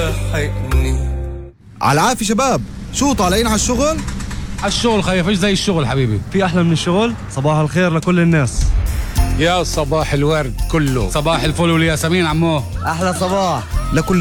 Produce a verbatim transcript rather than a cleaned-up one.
لحقني. على العافية شباب، شو طالعين على الشغل؟ على الشغل خيف، ايش زي الشغل حبيبي؟ في أحلى من الشغل؟ صباح الخير لكل الناس. يا صباح الورد كله، صباح الفل والياسمين عمو. أحلى صباح لكل